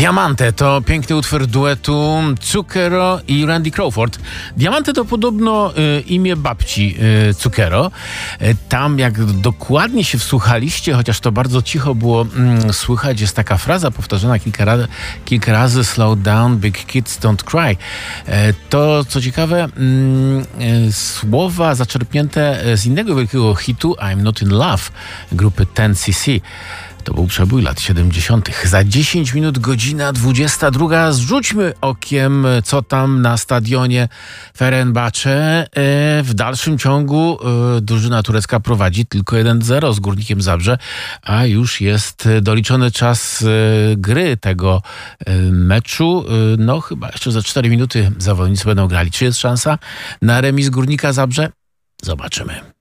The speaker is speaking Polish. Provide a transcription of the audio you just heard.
Diamante to piękny utwór duetu Zucchero i Randy Crawford. Diamante to podobno imię babci Zucchero. Tam jak dokładnie się wsłuchaliście, chociaż to bardzo cicho było słychać, jest taka fraza powtarzana kilka razy: slow down, big kids don't cry. To, co ciekawe, słowa zaczerpnięte z innego wielkiego hitu I'm Not In Love grupy 10cc. To był przebój lat 70. Za 10 minut godzina 22. Zrzućmy okiem, co tam na stadionie Fenerbahce. W dalszym ciągu drużyna turecka prowadzi tylko 1-0 z Górnikiem Zabrze, a już jest doliczony czas gry tego meczu. No chyba jeszcze za 4 minuty zawodnicy będą grali. Czy jest szansa na remis Górnika Zabrze? Zobaczymy.